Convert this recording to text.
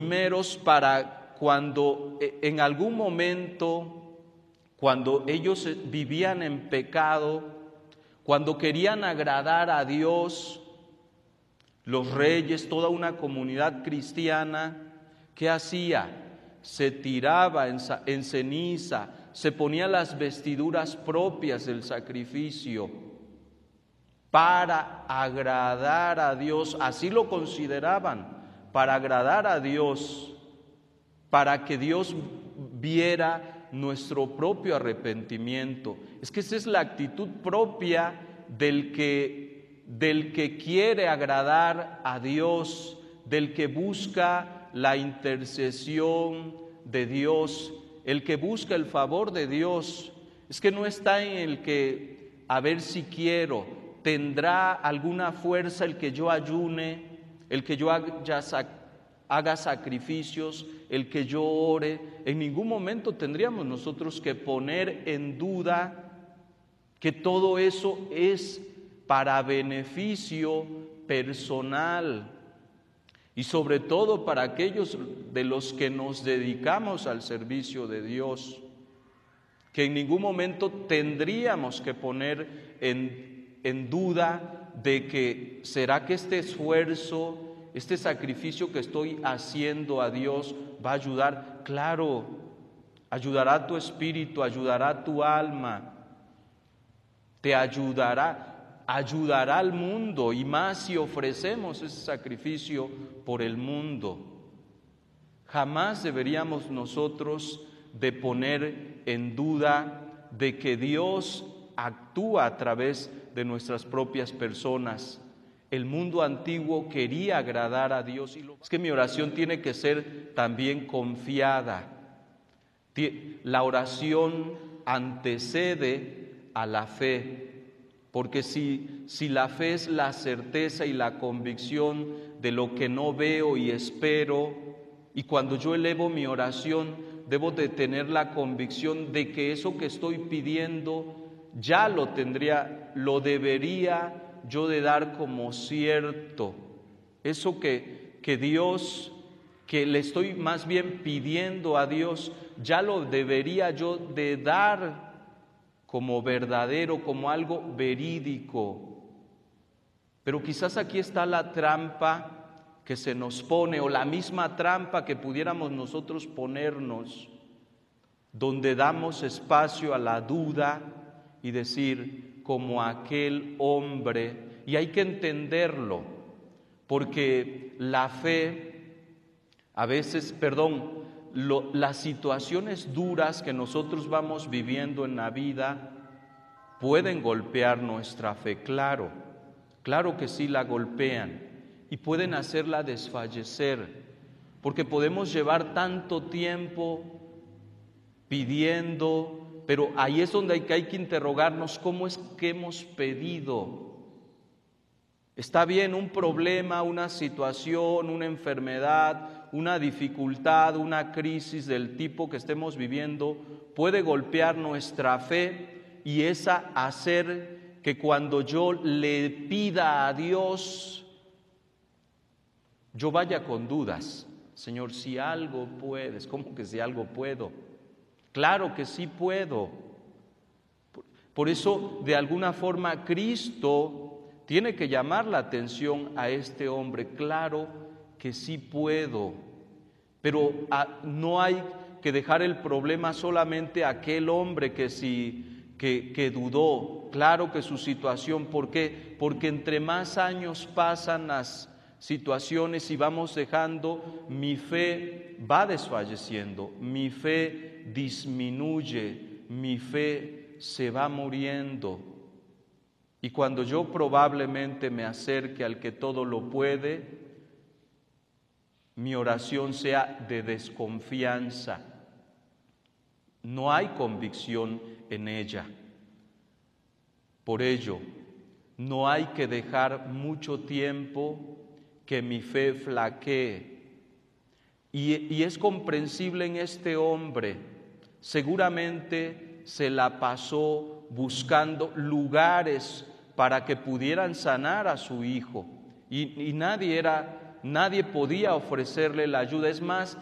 primeros para cuando en algún momento, cuando ellos vivían en pecado, cuando querían agradar a Dios, los reyes, toda una comunidad cristiana, ¿qué hacía? Se tiraba en ceniza, se ponía las vestiduras propias del sacrificio para agradar a Dios, así lo consideraban, para agradar a Dios, para que Dios viera nuestro propio arrepentimiento. Es que esa es la actitud propia del que quiere agradar a Dios, del que busca la intercesión de Dios, el que busca el favor de Dios. Es que no está en el que, a ver si quiero, tendrá alguna fuerza el que yo ayune, el que yo haga sacrificios, el que yo ore. En ningún momento tendríamos nosotros que poner en duda que todo eso es para beneficio personal y sobre todo para aquellos de los que nos dedicamos al servicio de Dios, que en ningún momento tendríamos que poner en duda de que ¿será que este esfuerzo, este sacrificio que estoy haciendo a Dios va a ayudar? Claro, ayudará a tu espíritu, ayudará a tu alma, te ayudará al mundo, y más si ofrecemos ese sacrificio por el mundo. Jamás deberíamos nosotros de poner en duda de que Dios actúa a través de nuestras propias personas. El mundo antiguo quería agradar a Dios, y es que mi oración tiene que ser también confiada. La oración antecede a la fe, porque si la fe es la certeza y la convicción de lo que no veo y espero, y cuando yo elevo mi oración debo de tener la convicción de que eso que estoy pidiendo ya lo debería yo de dar como cierto. Eso que Dios, que le estoy más bien pidiendo a Dios, ya lo debería yo de dar como verdadero, como algo verídico. Pero quizás aquí está la trampa que se nos pone, o la misma trampa que pudiéramos nosotros ponernos, donde damos espacio a la duda y decir, como aquel hombre, y hay que entenderlo, porque la fe, a veces, las situaciones duras que nosotros vamos viviendo en la vida pueden golpear nuestra fe, claro que sí la golpean, y pueden hacerla desfallecer, porque podemos llevar tanto tiempo pidiendo, pero ahí es donde hay que interrogarnos cómo es que hemos pedido. Está bien, un problema, una situación, una enfermedad, una dificultad, una crisis del tipo que estemos viviendo puede golpear nuestra fe, y esa hacer que cuando yo le pida a Dios, yo vaya con dudas. Señor, si algo puedes. ¿Cómo que si algo puedo? Claro que sí puedo. Por eso, de alguna forma, Cristo tiene que llamar la atención a este hombre. Claro que sí puedo, pero no hay que dejar el problema solamente a aquel hombre que dudó. Claro que su situación, ¿por qué? Porque entre más años pasan las situaciones y vamos dejando, mi fe va desfalleciendo, mi fe disminuye, mi fe se va muriendo. Y cuando yo probablemente me acerque al que todo lo puede, mi oración sea de desconfianza. No hay convicción en ella. Por ello, no hay que dejar mucho tiempo que mi fe flaquee. Y es comprensible en este hombre. Seguramente se la pasó buscando lugares para que pudieran sanar a su hijo. Y nadie era nadie podía ofrecerle la ayuda. Es más,